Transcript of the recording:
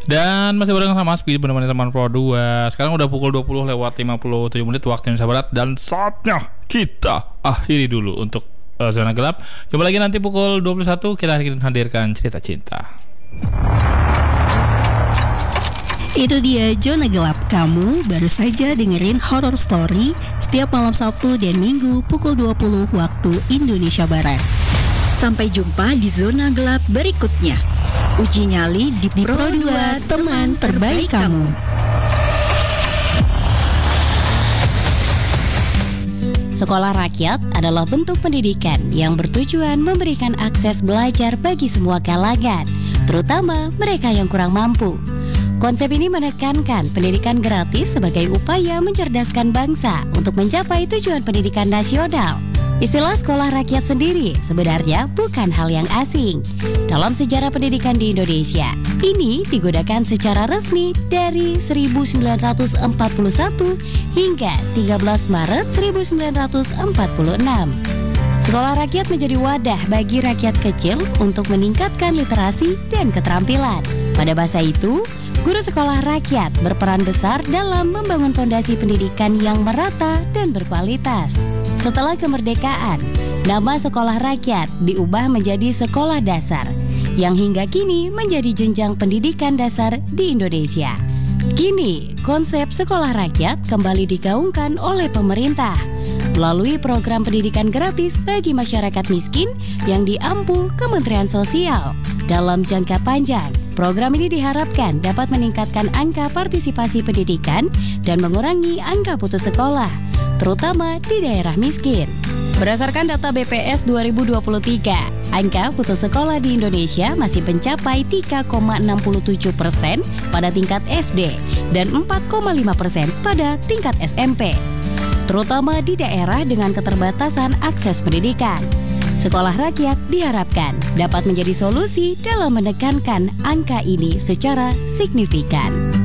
Dan masih bareng sama Speedy menemani teman Pro 2. Sekarang udah pukul 20 lewat 57 menit waktu Indonesia Barat. Dan saatnya kita akhiri dulu untuk Zona Gelap. Coba lagi nanti pukul 21 kita hadirkan cerita cinta. Itu dia Zona Gelap. Kamu baru saja dengerin horror story setiap malam Sabtu dan Minggu pukul 20 waktu Indonesia Barat. Sampai jumpa di Zona Gelap berikutnya. Uji nyali di Pro 2, teman terbaik kamu. Sekolah rakyat adalah bentuk pendidikan yang bertujuan memberikan akses belajar bagi semua kalangan, terutama mereka yang kurang mampu. Konsep ini menekankan pendidikan gratis sebagai upaya mencerdaskan bangsa untuk mencapai tujuan pendidikan nasional. Istilah sekolah rakyat sendiri sebenarnya bukan hal yang asing. Dalam sejarah pendidikan di Indonesia, ini digunakan secara resmi dari 1941 hingga 13 Maret 1946. Sekolah rakyat menjadi wadah bagi rakyat kecil untuk meningkatkan literasi dan keterampilan. Pada masa itu, guru sekolah rakyat berperan besar dalam membangun fondasi pendidikan yang merata dan berkualitas. Setelah kemerdekaan, nama sekolah rakyat diubah menjadi sekolah dasar, yang hingga kini menjadi jenjang pendidikan dasar di Indonesia. Kini, konsep sekolah rakyat kembali digaungkan oleh pemerintah melalui program pendidikan gratis bagi masyarakat miskin yang diampu Kementerian Sosial. Dalam jangka panjang, program ini diharapkan dapat meningkatkan angka partisipasi pendidikan dan mengurangi angka putus sekolah, terutama di daerah miskin. Berdasarkan data BPS 2023, angka putus sekolah di Indonesia masih mencapai 3,67% pada tingkat SD dan 4,5% pada tingkat SMP, terutama di daerah dengan keterbatasan akses pendidikan. Sekolah rakyat diharapkan dapat menjadi solusi dalam menekankan angka ini secara signifikan.